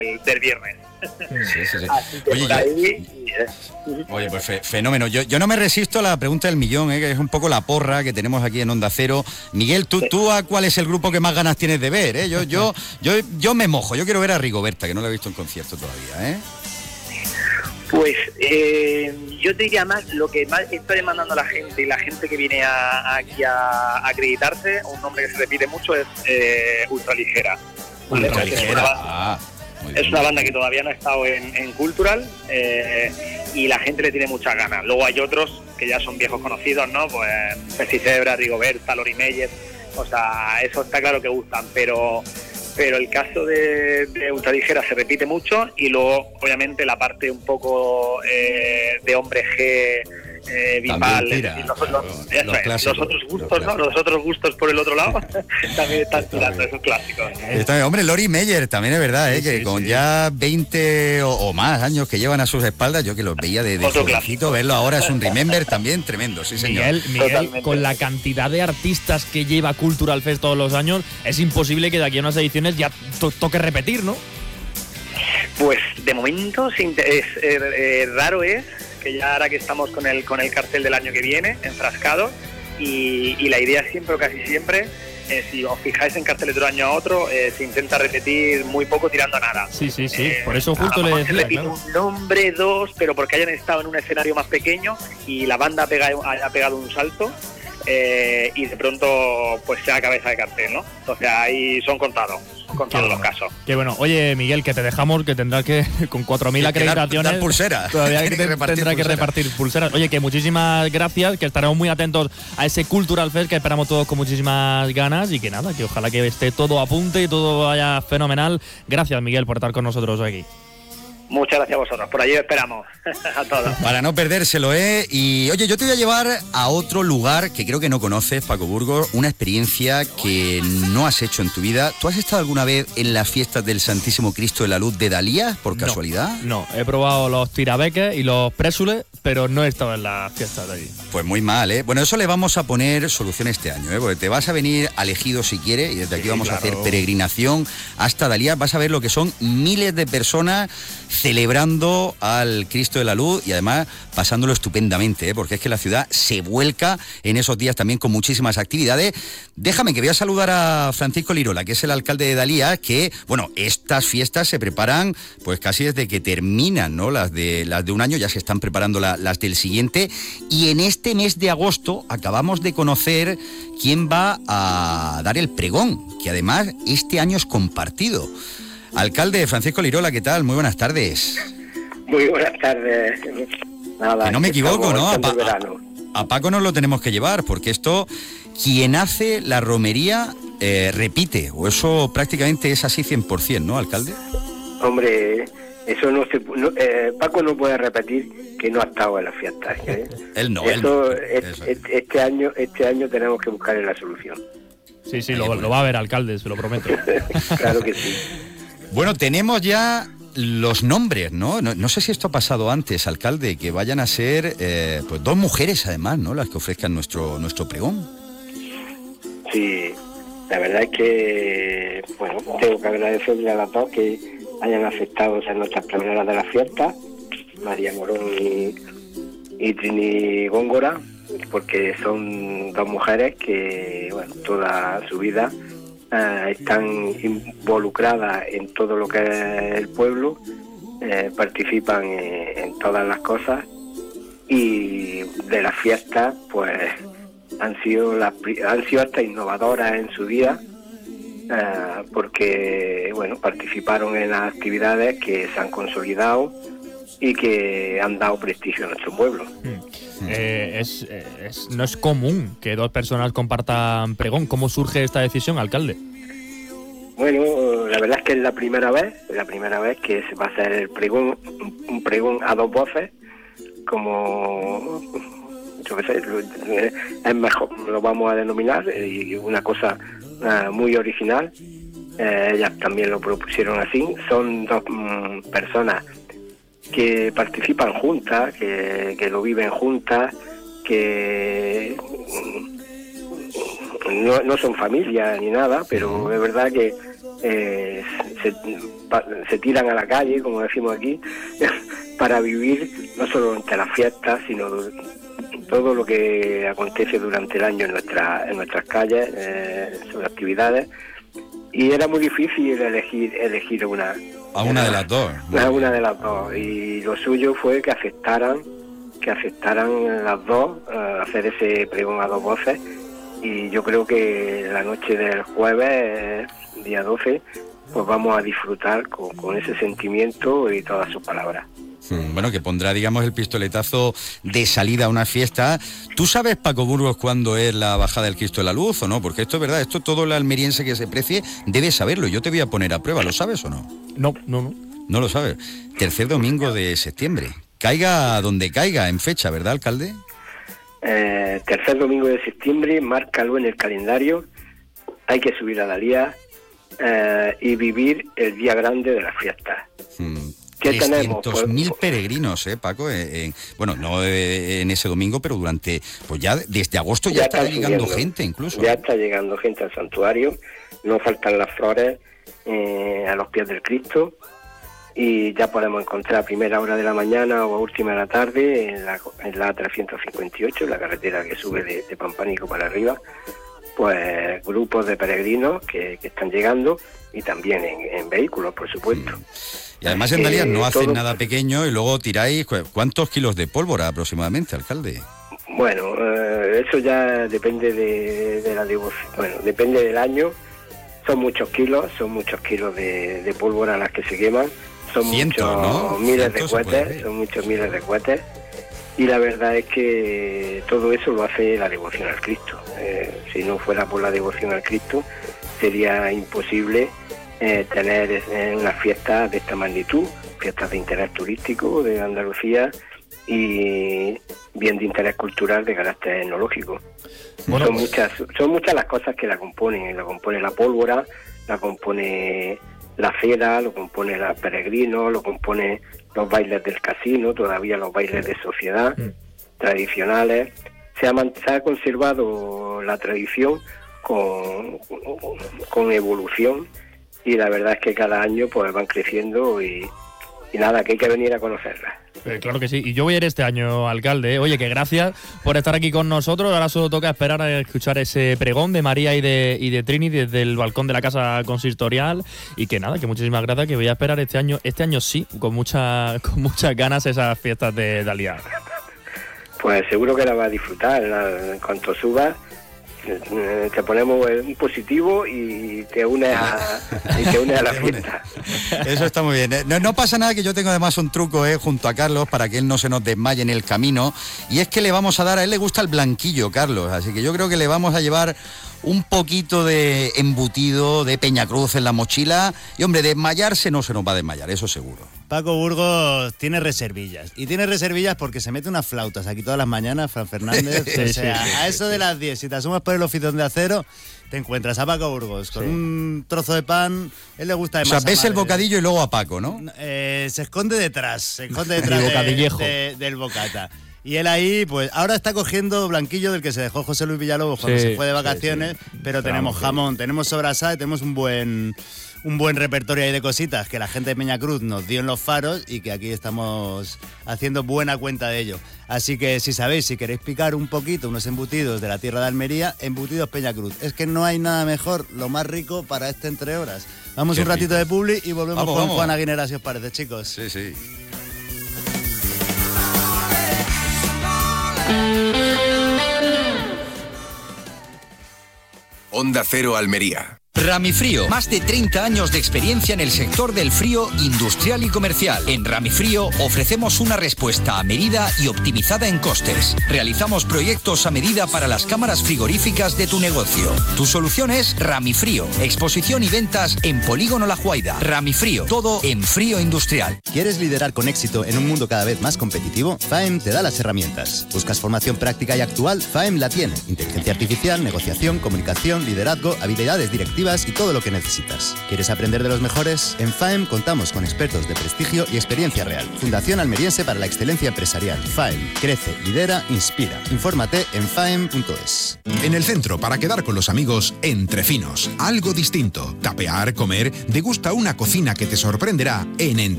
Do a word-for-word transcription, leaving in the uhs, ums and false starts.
del viernes. Sí, sí, sí. Así que Oye, por yo- ahí, Oye, pues fe- fenómeno. Yo, yo no me resisto a la pregunta del millón, ¿eh? Que es un poco la porra que tenemos aquí en Onda Cero. Miguel, ¿tú, tú a cuál es el grupo que más ganas tienes de ver? ¿eh? Yo, yo, yo, yo me mojo. Yo quiero ver a Rigoberta, que no la he visto en concierto todavía, ¿eh? Pues eh, yo te diría más, lo que más está demandando la gente y la gente que viene a, aquí a, a acreditarse, un nombre que se repite mucho es eh, Ultraligera. ¿Vale? Ultraligera. Es una, Ah, muy bien. es una banda que todavía no ha estado en, en Cultural eh, y la gente le tiene muchas ganas. Luego hay otros que ya son viejos conocidos, ¿no? Pues Pesticebra, Rigoberta, Lori Meyer, o sea, eso está claro que gustan, pero... pero el caso de, de Ultraligera se repite mucho y luego obviamente la parte un poco eh, de hombre G, eh, Vival, También tira, es decir, los, claro, los- los eso es, clásicos, los otros los gustos, ¿no? clásicos. Los otros gustos por el otro lado también están Está tirando bien. esos clásicos. Está- hombre, Lori Meyer también es verdad, ¿eh? Sí, que sí, con sí. ya veinte o, o más años que llevan a sus espaldas, yo que los veía de, de Otro jovencito, clásico. verlo ahora es un remember también tremendo, sí señor. Miguel, Miguel, Totalmente. con la cantidad de artistas que lleva Cultural Fest todos los años, es imposible que de aquí a unas ediciones ya to- toque repetir, ¿no? Pues de momento sin- es, eh, eh, raro es que ya ahora que estamos con el con el cartel del año que viene enfrascado y, y la idea siempre o casi siempre eh, si os fijáis en carteles de un año a otro eh, se intenta repetir muy poco tirando a nada. Sí, sí, sí. Eh, Por eso a justo lo le mejor se decía, repite claro. un nombre, dos, pero porque hayan estado en un escenario más pequeño y la banda pega, haya pegado un salto eh, y de pronto pues sea cabeza de cartel, ¿no? Entonces ahí son contados, son contados Qué los bueno. casos. Que bueno, oye Miguel, que te dejamos, que tendrás que, con cuatro mil Que dar- acreditaciones, dar pulsera. todavía Tiene que que repartir tendrá que pulsera. repartir pulseras. Oye, que muchísimas gracias, que estaremos muy atentos a ese Cultural Fest que esperamos todos con muchísimas ganas y que nada, que ojalá que esté todo a punto y todo vaya fenomenal. Gracias Miguel por estar con nosotros hoy aquí. Muchas gracias a vosotros, por allí os esperamos a todos. Para no perdérselo, ¿eh? Y oye, yo te voy a llevar a otro lugar que creo que no conoces, Paco Burgos, una experiencia que no has hecho en tu vida. ¿Tú has estado alguna vez en las fiestas del Santísimo Cristo de la Luz de Dalías, por No, casualidad? No, he probado los tirabeques y los présules, pero no he estado en las fiestas de allí. Pues muy mal, ¿eh? Bueno, eso le vamos a poner solución este año, ¿eh? Porque te vas a venir al Ejido si quieres y desde aquí Sí, vamos claro. a hacer peregrinación hasta Dalías. Vas a ver lo que son miles de personas celebrando al Cristo de la Luz y además pasándolo estupendamente, ¿eh? Porque es que la ciudad se vuelca en esos días también con muchísimas actividades. Déjame que voy a saludar a Francisco Lirola, que es el alcalde de Dalías, que, bueno, estas fiestas se preparan pues casi desde que terminan, ¿no? Las de, las de un año ya se están preparando la- las del siguiente y en este mes de agosto acabamos de conocer quién va a dar el pregón, que además este año es compartido. Alcalde Francisco Lirola, ¿qué tal? Muy buenas tardes. Muy buenas tardes. Nada, Que no me equivoco, estamos ¿no? A, echando el Pa- verano. a- a Paco nos lo tenemos que llevar, porque esto, quien hace la romería, eh, repite, o eso prácticamente es así cien por ciento, ¿no, alcalde? Hombre, eso no se pu- no, eh, Paco no puede repetir que no ha estado en las fiestas. ¿eh? Él no, él eso, no. es- Eso. es- este año este año tenemos que buscarle la solución. Sí, sí, Ahí, lo, bueno. lo va a ver alcalde, se lo prometo. Claro que sí. Bueno, tenemos ya los nombres, ¿no? ¿no? No sé si esto ha pasado antes, alcalde, que vayan a ser eh, pues dos mujeres además, ¿no? Las que ofrezcan nuestro, nuestro pregón. Sí, la verdad es que, bueno, tengo que agradecerle a las dos que hayan aceptado ser nuestras pregoneras de las fiestas, María Morón y, y Trini Góngora, porque son dos mujeres que, bueno, toda su vida eh, están involucradas en todo lo que es el pueblo, eh, participan en, en todas las cosas y de las fiestas, pues han sido las pri- han sido hasta innovadoras en su día, eh, porque bueno, participaron en las actividades que se han consolidado y que han dado prestigio a nuestro pueblo. Eh, es, eh, es- no es común que dos personas compartan pregón. ¿Cómo surge esta decisión, alcalde? Bueno, la verdad es que es la primera vez, la primera vez que se va a hacer el pregón, un- un pregón a dos voces, como yo qué sé, lo- es mejor, lo vamos a denominar, y una cosa eh, muy original. Eh, ellas también lo propusieron así. Son dos mm, personas que participan juntas, que, que lo viven juntas, que mm, no, no son familia ni nada, pero es verdad que eh, se, pa, se tiran a la calle, como decimos aquí, para vivir no solo durante las fiestas, sino todo lo que acontece durante el año en, nuestra, en nuestras calles, eh, sus actividades. Y era muy difícil elegir elegir una. A una de las dos. A una de las dos. Y lo suyo fue que aceptaran, que aceptaran las dos, uh, hacer ese pregón a dos voces. Y yo creo que la noche del jueves, día doce, pues vamos a disfrutar con, con ese sentimiento y todas sus palabras. Bueno, que pondrá, digamos, el pistoletazo de salida a una fiesta. ¿Tú sabes, Paco Burgos, cuándo es la bajada del Cristo de la Luz o no? Porque esto es verdad, esto todo el almeriense que se precie debe saberlo. Yo te voy a poner a prueba, ¿lo sabes o no? No, no, no. No lo sabes. Tercer domingo de septiembre. Caiga donde caiga en fecha, ¿verdad, alcalde? Eh, tercer domingo de septiembre, márcalo en el calendario. Hay que subir a Dalía eh, y vivir el día grande de las fiestas. Hmm. ¿Qué tenemos? trescientos mil peregrinos, ¿eh, Paco? Eh, eh, bueno, no eh, en ese domingo, pero durante, pues ya desde agosto ya, ya está llegando subiendo. gente incluso. Ya está llegando gente al santuario, no faltan las flores eh, a los pies del Cristo y ya podemos encontrar a primera hora de la mañana o a última de la tarde en la, en la trescientos cincuenta y ocho, la carretera que sube de, de Pampánico para arriba, pues grupos de peregrinos que, que están llegando y también en, en vehículos, por supuesto. Mm. Y además en Dalías no hacen todo... nada pequeño y luego tiráis... ¿Cuántos kilos de pólvora aproximadamente, alcalde? Bueno, eh, eso ya depende de, de la devoción. Bueno, depende del año. Son muchos kilos, son muchos kilos de, de pólvora las que se queman. Son Cientos, muchos ¿no? miles de cohetes, son muchos miles de cohetes. Y la verdad es que todo eso lo hace la devoción al Cristo. Eh, si no fuera por la devoción al Cristo, sería imposible Eh, tener eh, unas fiestas de esta magnitud, fiestas de interés turístico de Andalucía y bien de interés cultural de carácter etnológico. Bueno, son muchas, son muchas las cosas que la componen, la compone la pólvora, la compone la cera, lo compone los peregrinos, lo compone los bailes del casino, todavía los bailes de sociedad mm. tradicionales. Se ha, se ha conservado la tradición con, con evolución. Y la verdad es que cada año pues van creciendo y, y nada, que hay que venir a conocerlas. Eh, claro que sí, y yo voy a ir este año, alcalde. Oye, que gracias por estar aquí con nosotros. Ahora solo toca esperar a escuchar ese pregón de María y de, y de Trini desde el balcón de la casa consistorial. Y que nada, que muchísimas gracias, que voy a esperar este año, este año sí, con, mucha, con muchas ganas esas fiestas de Dalía. Pues seguro que la vas a disfrutar. En cuanto subas, te ponemos un positivo y te unes a, y te unes a la fiesta. Eso está muy bien. No, no pasa nada, que yo tengo además un truco eh, junto a Carlos para que él no se nos desmaye en el camino, y es que le vamos a dar, a él le gusta el blanquillo, Carlos, así que yo creo que le vamos a llevar un poquito de embutido de Peñacruz en la mochila y, hombre, desmayarse no se nos va a desmayar, eso seguro. Paco Burgos tiene reservillas. Y tiene reservillas porque se mete unas flautas aquí todas las mañanas, Fran Fernández. Sí, o sea, sí, sí, a eso de las diez, si te asomas por el Oficón de Acero, te encuentras a Paco Burgos con sí. un trozo de pan. Él le gusta de masa. O sea, ves madre. El bocadillo y luego a Paco, ¿no? Eh, se esconde detrás, se esconde detrás de, de, del bocata. Y él ahí, pues, ahora está cogiendo blanquillo del que se dejó José Luis Villalobos cuando sí, se fue de vacaciones, sí, sí. pero tenemos jamón, tenemos sobrasada y tenemos un buen un buen repertorio ahí de cositas que la gente de Peñacruz nos dio en los faros y que aquí estamos haciendo buena cuenta de ello. Así que si sabéis, si queréis picar un poquito unos embutidos de la tierra de Almería, embutidos Peñacruz. Es que no hay nada mejor, lo más rico para este entre horas. Vamos Qué un ratito rico. de publi y volvemos vamos, con vamos. Juan Aguilera, si os parece, chicos. Sí, sí. Onda Cero Almería. Ramifrío, más de treinta años de experiencia en el sector del frío industrial y comercial. En Ramifrío ofrecemos una respuesta a medida y optimizada en costes. Realizamos proyectos a medida para las cámaras frigoríficas de tu negocio. Tu solución es Ramifrío. Exposición y ventas en Polígono La Juaida. Ramifrío, todo en frío industrial. ¿Quieres liderar con éxito en un mundo cada vez más competitivo? FAEM te da las herramientas. ¿Buscas formación práctica y actual? FAEM la tiene. Inteligencia artificial, negociación, comunicación, liderazgo, habilidades directivas exclusivas y todo lo que necesitas. ¿Quieres aprender de los mejores? En FAEM contamos con expertos de prestigio y experiencia real. Fundación Almeriense para la Excelencia Empresarial. FAEM. Crece, lidera, inspira. Infórmate en faem punto es. En el centro, para quedar con los amigos, Entre Finos. Algo distinto. Tapear, comer, degusta una cocina que te sorprenderá en Entre